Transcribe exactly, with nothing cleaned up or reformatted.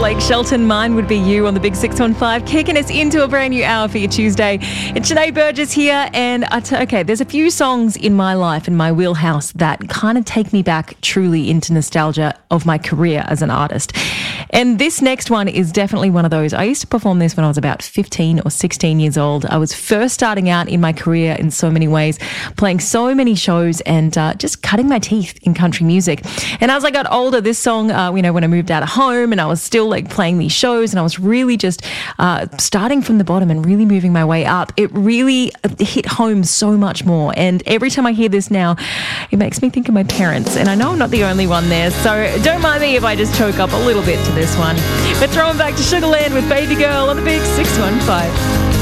Blake Shelton, Mine Would Be You on the Big six one five, kicking us into a brand new hour for your Tuesday. It's Sinead Burgess here, and I t- okay, there's a few songs in my life, in my wheelhouse, that kind of take me back truly into nostalgia of my career as an artist. And this next one is definitely one of those. I used to perform this when I was about fifteen or sixteen years old. I was first starting out in my career in so many ways, playing so many shows and uh, just cutting my teeth in country music. And as I got older, this song, uh, you know, when I moved out of home and I was still like playing these shows and I was really just uh, starting from the bottom and really moving my way up, it really hit home so much more. And every time I hear this now, it makes me think of my parents. And I know I'm not the only one there, so don't mind me if I just choke up a little bit to this one. We're throwing back to Sugarland with Baby Girl on the Big six one five.